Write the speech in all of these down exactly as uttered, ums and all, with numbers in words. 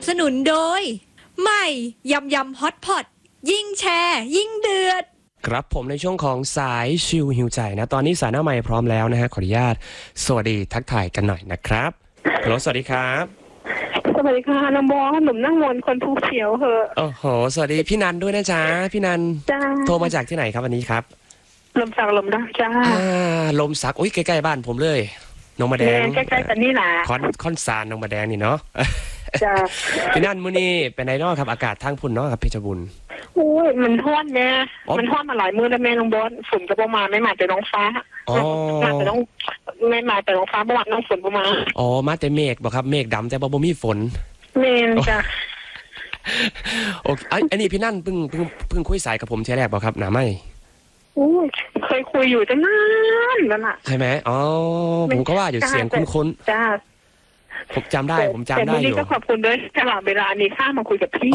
สนุนโดยใหม่ยำยำฮอตพอตยิ่งแชร์ยิ่งเดือดครับผมในช่วงของสายชิลหิวใจนะตอนนี้สายหน้าใหม่พร้อมแล้วนะฮะขออนุญาตสวัสดีทักทายกันหน่อยนะครับฮัลโหลสวัสดีครับสวัสดีค่ะน้องบอหนุ่มนั่งมนคนภูเขียวเหอะโอ้โหสวัสดีพี่นันด้วยนะจ๊ะพี่นันจ้าโทรมาจากที่ไหนครับวันนี้ครับลมสักลมได้จ้าอ่าลมสักอุ้ยใกล้ๆบ้านผมเลยน้องมาแดงใกล้ๆกันนี่แหละคอนคอนซานน้องมาแดงนี่เนาะจ้าพี่นันมื้อนี้เป็นไงเนาะครับอากาศทางพุ่นเนาะครับเพชรบุรีโอ้ยมันท่อนเนี่ยมันท่อนมาหลายมื้อแล้วแม่น้องบอสฝนจะประมาณไม่มาแต่น้องฟ้ามาแต่น้องไม่มาแต่น้องฟ้าเมื่อวานน้องฝนประมาณอ๋อมาแต่เมฆบ่ครับเมฆดำแต่บ่บ่มีฝนเมนจ้ะโอเคอันนี้พี่นั่นเพิ่งเพิ่งเพิ่งคุยสายกับผมเทแรกบ่ครับหนาไม่โอ้ยเคยคุยอยู่ตั้งนานแล้วล่ะใช่ไหมอ๋อผมก็ว่าอยู่เสียงคุ้นๆจ้าผมจำได้ผมจำได้อยู่แต่วันนี้ก็ขอบคุณด้วยตลอดเวลานี้ข้ามาคุยกับพี่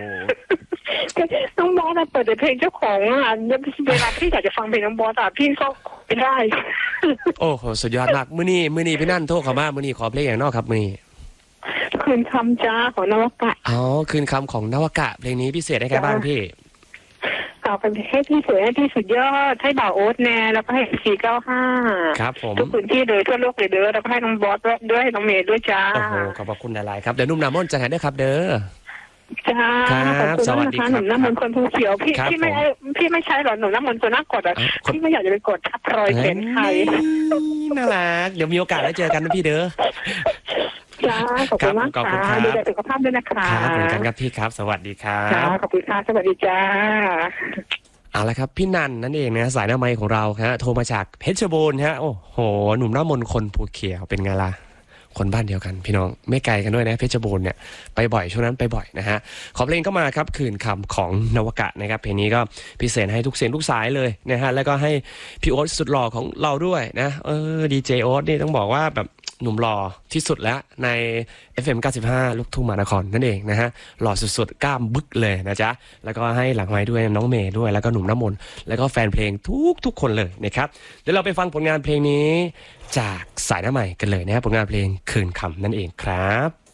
น้องบอสเปิดเพลงเจ้าของอ่ะเวลาพี่อยากจะฟังเพลงน้องบอสอ่ะพี่ก็ไม่ได้โอ้โหสุดยอดมากมื้อนี้มื้อนี้พี่นั่นโทรเข้ามามื้อนี้ขอเพลงอย่างนอกครับมื้อนี้คืนคำจ้าของนวกะอ๋อคืนคำของนวกะเพลงนี้พิเศษให้ใครบ้างพี่เอาไปให้พี่สวยให้พี่สุดยอดให้บ่าวโอ๊ตแน่แล้วก็ให้สี่เก้าห้าครับผมทุกพื้นที่เลยทั่วโลกเลยเด้อแล้วก็ให้น้องบอสด้วยน้องเมย์ด้วยจ้าโอ้โหขอบคุณหลายๆครับเดี๋ยวนุ่มน้ำมนต์จะหายด้วยครับเด้อจ้าครับสวัสดีครับหนุ่มน้ำมนต์คนภูเขียวพี่พี่ไม่พี่ไม่ใช่หรอหนุ่มน้ำมนต์ตัวน่ากดอ่ะพี่ไม่อยากจะไปกดทับรอยเป็นใครน่ารักเดี๋ยวมีโอกาสได้เจอกันนะพี่เด้อจ้าขอบคุณมากค่ะดูแลสุขภาพด้วยนะคะครับเหมือนกันครับพี่ครับสวัสดีครับขอบคุณค่ะสวัสดีจ้าเอาละครับพี่นันนั่นเองนะสายหน้าไมค์ของเราฮะโทรมาจากเพชรบูรณ์ฮะโอ้โหหนุ่มหน้ามนคนภูเขียวเป็นไงล่ะคนบ้านเดียวกันพี่น้องไม่ไกลกันด้วยนะเพชรบูรณ์เนี่ยไปบ่อยช่วงนั้นไปบ่อยนะฮะขอเพลงก็มาครับคืนคำของนวกะนะครับเพลงนี้ก็พิเศษให้ทุกเสียงทุกสายเลยนะฮะแล้วก็ให้พี่โอ๊ตสุดหล่อของเราด้วยนะเออดีเจโอ๊ตนี่ต้องบอกว่าแบบหนุ่มหล่อที่สุดแล้วใน เอฟ เอ็ม เก้าสิบห้า ลูกทุ่งมหานครนั่นเองนะฮะหล่อสุดๆกล้ามบึกเลยนะจ๊ะแล้วก็ให้หลังไม้ด้วยน้องเมย์ด้วยแล้วก็หนุ่มน้ำมนต์แล้วก็แฟนเพลงทุกทุกคนเลยนะครับเดี๋ยวเราไปฟังผลงานเพลงนี้จากสายหน้าใหม่กันเลยนะครับผลงานเพลงคืนคำนั่นเองครับ